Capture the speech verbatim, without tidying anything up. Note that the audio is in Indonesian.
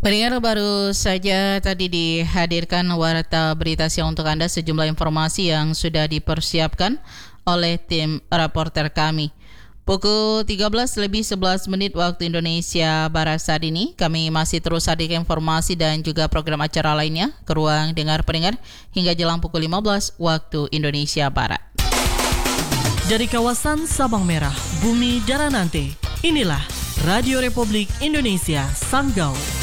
Pendengar, baru saja tadi dihadirkan warta berita siang untuk Anda, sejumlah informasi yang sudah dipersiapkan oleh tim reporter kami. Pukul tiga belas lebih sebelas menit waktu Indonesia Barat saat ini, kami masih terus hadirkan informasi dan juga program acara lainnya ke ruang dengar pendengar hingga jelang pukul lima belas waktu Indonesia Barat. Dari kawasan Sabang Merah, Bumi Daranante, inilah Radio Republik Indonesia Sanggau.